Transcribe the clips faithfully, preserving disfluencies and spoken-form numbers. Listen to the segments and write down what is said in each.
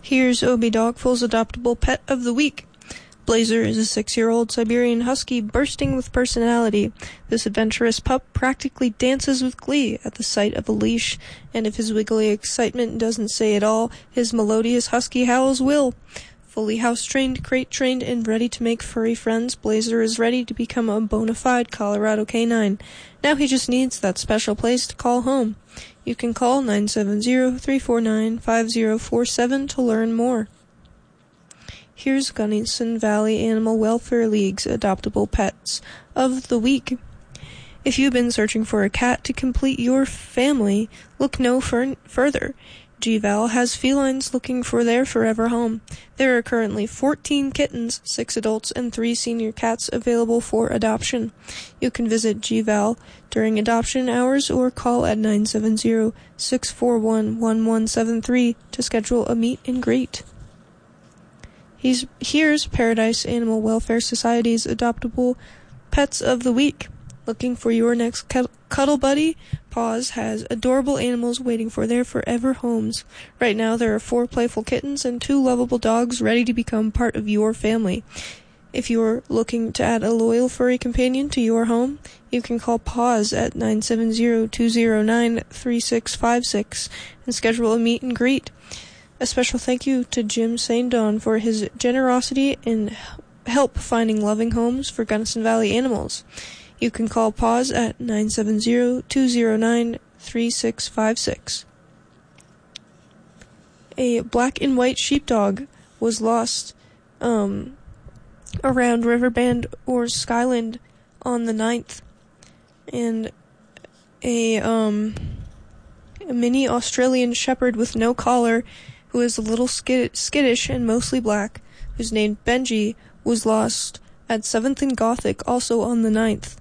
Here's Obi Dogful's adoptable pet of the week. Blazer is a six-year-old Siberian husky bursting with personality. This adventurous pup practically dances with glee at the sight of a leash, and if his wiggly excitement doesn't say it all, his melodious husky howls will. Fully house-trained, crate-trained, and ready to make furry friends, Blazer is ready to become a bona fide Colorado canine. Now he just needs that special place to call home. You can call nine seven zero, three four nine, five zero four seven to learn more. Here's Gunnison Valley Animal Welfare League's adoptable pets of the week. If you've been searching for a cat to complete your family, look no fur- further. G-Val has felines looking for their forever home. There are currently fourteen kittens, six adults, and three senior cats available for adoption. You can visit G-Val during adoption hours or call at nine seven zero, six four one, one one seven three to schedule a meet and greet. He's, here's Paradise Animal Welfare Society's adoptable pets of the week. Looking for your next cuddle buddy? Paws has adorable animals waiting for their forever homes. Right now there are four playful kittens and two lovable dogs ready to become part of your family. If you're looking to add a loyal furry companion to your home, you can call Paws at nine seven zero, two zero nine, three six five six and schedule a meet and greet. A special thank you to Jim Saindon for his generosity in help finding loving homes for Gunnison Valley animals. You can call Paws at nine seven zero, two zero nine, three six five six. A black and white sheepdog was lost um, around Riverbend or Skyland on the ninth. And a, um, a mini Australian shepherd with no collar, who is a little skid- skittish and mostly black, who's named Benji, was lost at seventh and Gothic, also on the ninth.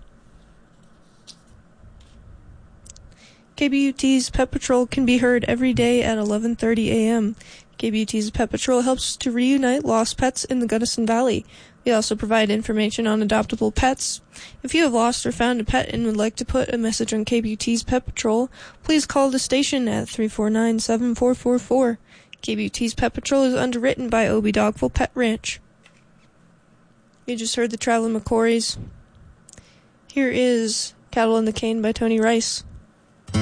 K B U T's Pet Patrol can be heard every day at eleven thirty a.m. K B U T's Pet Patrol helps to reunite lost pets in the Gunnison Valley. We also provide information on adoptable pets. If you have lost or found a pet and would like to put a message on K B U T's Pet Patrol, please call the station at three four nine, seven four four four. K B U T's Pet Patrol is underwritten by Obi Dogful Pet Ranch. You just heard the Traveling McCourys. Here is Cattle in the Cane by Tony Rice.